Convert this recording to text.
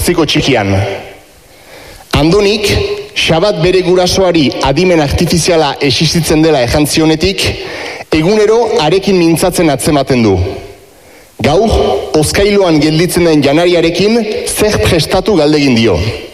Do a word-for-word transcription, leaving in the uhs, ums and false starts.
ziko txikian. Andonik, Xabat bere gurasoari adimen artifiziala existitzen dela ejantzionetik, egunero arekin mintzatzen atzematen du. Gaur, oskailuan gelditzen den janariarekin zer prestatu galdegin dio.